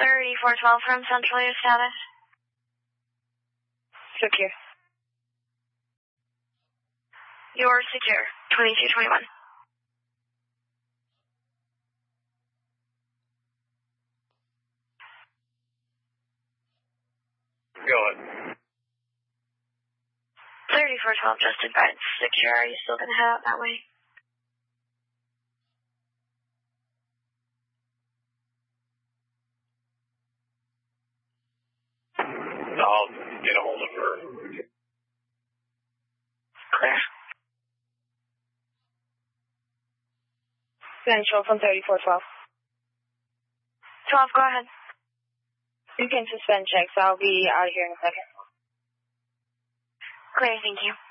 3412 from Central, your status? Secure. You're secure. 2221. Go ahead. 3412 just advised secure. Are you still going to head out that way? I'll get a hold of her. Clear. Central from 3412. 12, go ahead. You can suspend checks. I'll be out of here in a second. Clear, thank you.